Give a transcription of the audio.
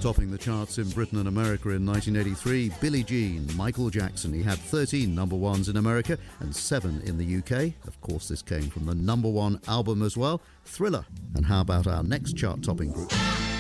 Topping the charts in Britain and America in 1983, Billie Jean, Michael Jackson. He had 13 number ones in America and 7 in the UK. Of course, this came from the number one album as well, Thriller. And how about our next chart-topping group?